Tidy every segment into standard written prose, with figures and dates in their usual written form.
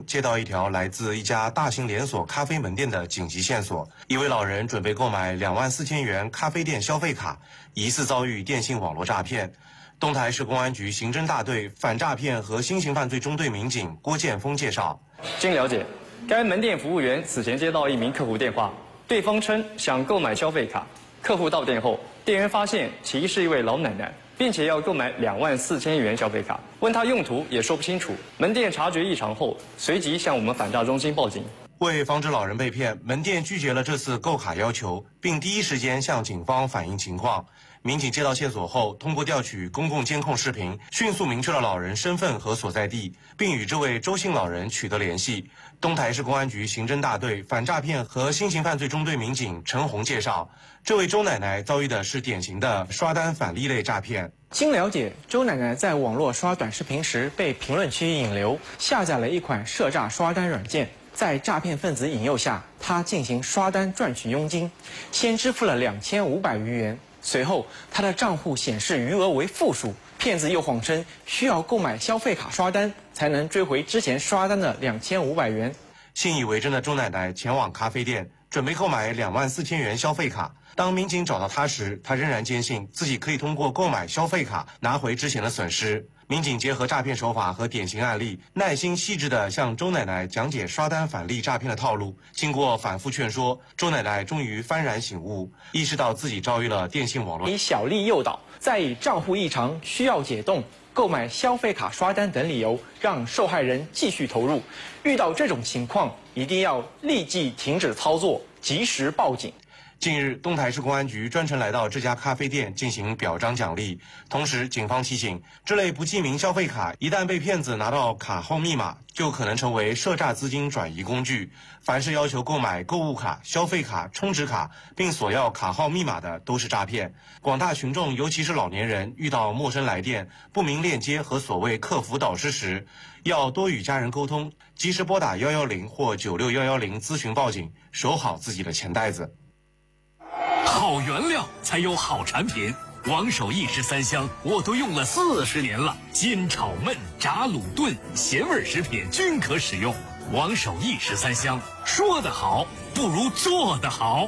接到一条来自一家大型连锁咖啡门店的紧急线索：一位老人准备购买24000元咖啡店消费卡，疑似遭遇电信网络诈骗。东台市公安局刑侦大队反诈骗和新型犯罪中队民警郭建峰介绍， 经了解，该门店服务员此前接到一名客户电话，对方称想购买消费卡。客户到店后，店员发现其是一位老奶奶，并且要购买24000元消费卡，问他用途也说不清楚。门店察觉异常后，随即向我们反诈中心报警。 为防止老人被骗，门店拒绝了这次购卡要求，并第一时间向警方反映情况。民警接到线索后，通过调取公共监控视频，迅速明确了老人身份和所在地，并与这位周姓老人取得联系。东台市公安局刑侦大队反诈骗和新型犯罪中队民警陈红介绍，这位周奶奶遭遇的是典型的刷单返利类诈骗。 经了解，周奶奶在网络刷短视频时被评论区引流，下载了一款涉诈刷单软件。在诈骗分子引诱下，他进行刷单赚取佣金，先支付了2500余元。随后，他的账户显示余额为负数，骗子又谎称需要购买消费卡刷单，才能追回之前刷单的2500元。 信以为真的周奶奶前往咖啡店，准备购买24000元消费卡。当民警找到她时，她仍然坚信自己可以通过购买消费卡拿回之前的损失。民警结合诈骗手法和典型案例，耐心细致地向周奶奶讲解刷单返利诈骗的套路。经过反复劝说，周奶奶终于幡然醒悟，意识到自己遭遇了电信网络以小利诱导，再以账户异常需要解冻、购买消费卡刷单等理由，让受害人继续投入。遇到这种情况，一定要立即停止操作，及时报警。 近日，东台市公安局专程来到这家咖啡店进行表彰奖励。同时，警方提醒，这类不记名消费卡一旦被骗子拿到卡号密码，就可能成为涉诈资金转移工具。凡是要求购买购物卡、消费卡、充值卡，并索要卡号密码的，都是诈骗。广大群众，尤其是老年人，遇到陌生来电、不明链接和所谓客服导师时，要多与家人沟通，及时拨打110或96110咨询报警，守好自己的钱袋子。 好原料才有好产品，王守义13香我都用了40年了，煎炒焖炸卤炖咸味食品均可使用。王守义13香，说得好不如做得好。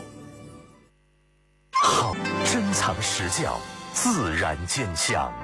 好，珍藏实教，自然见象。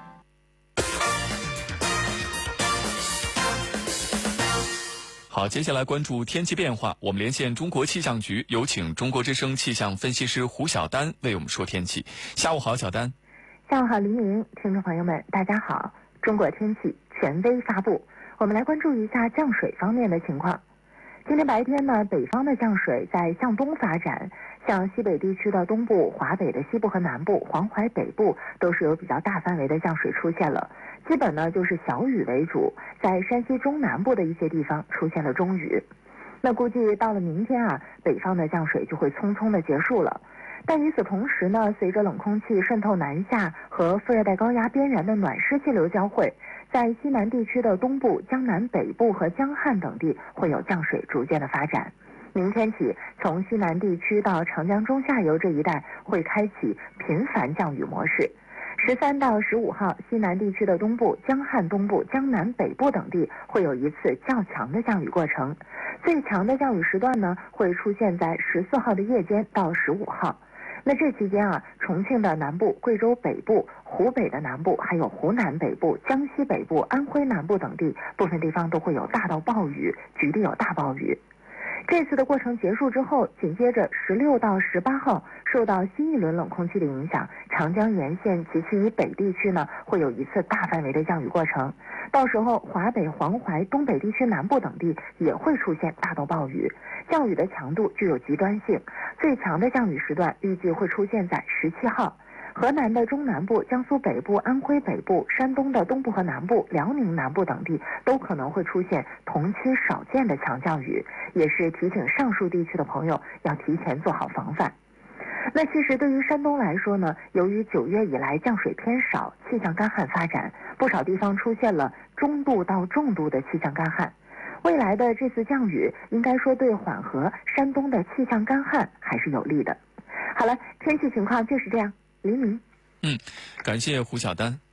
好，接下来关注天气变化。我们连线中国气象局，有请中国之声气象分析师胡晓丹为我们说天气。下午好，小丹。 下午好，黎明，听众朋友们，大家好。中国天气权威发布，我们来关注一下降水方面的情况。今天白天呢，北方的降水在向东发展，像西北地区的东部、华北的西部和南部、黄淮北部都是有比较大范围的降水出现了。基本呢就是小雨为主，在山西中南部的一些地方出现了中雨。那估计到了明天啊，北方的降水就会匆匆的结束了。但与此同时呢，随着冷空气渗透南下和副热带高压边缘的暖湿气流交汇，在西南地区的东部、江南北部和江汉等地会有降水逐渐的发展。明天起，从西南地区到长江中下游这一带会开启频繁降雨模式。13到15号，西南地区的东部、江汉东部、江南北部等地会有一次较强的降雨过程。最强的降雨时段呢，会出现在14号的夜间到15号。那这期间啊，重庆的南部、贵州北部、湖北的南部，还有湖南北部、江西北部、安徽南部等地，部分地方都会有大到暴雨，局地有大暴雨。这次的过程结束之后，紧接着16到18号，受到新一轮冷空气的影响，长江沿线及其以北地区呢，会有一次大范围的降雨过程。到时候，华北、黄淮、东北地区南部等地也会出现大到暴雨，降雨的强度具有极端性。最强的降雨时段预计会出现在17号。河南的中南部、江苏北部、安徽北部、山东的东部和南部、辽宁南部等地都可能会出现同期少见的强降雨，也是提醒上述地区的朋友要提前做好防范。那其实对于山东来说呢，由于9月以来降水偏少，气象干旱发展，不少地方出现了中度到重度的气象干旱。未来的这次降雨，应该说对缓和山东的气象干旱还是有利的。好了，天气情况就是这样。黎明， 感谢胡晓丹。